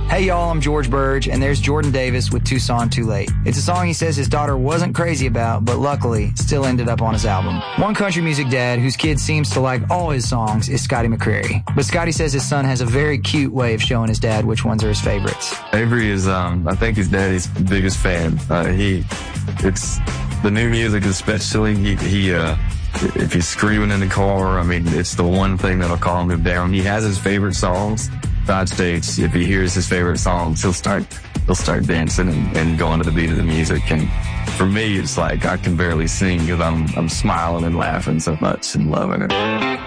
Hey y'all, I'm George Burge, and there's Jordan Davis with Tucson Too Late. It's a song he says his daughter wasn't crazy about, but luckily still ended up on his album. One country music dad whose kid seems to like all his songs is Scotty McCreery. But Scotty says his son has a very cute way of showing his dad which ones are his favorites. Avery is, I think his daddy's biggest fan. It's the new music especially. If he's screaming in the car, I mean, it's the one thing that'll calm him down. He has his favorite songs. Side states, if he hears his favorite songs, he'll start dancing and going to the beat of the music. And for me, it's like I can barely sing because I'm smiling and laughing so much and loving it.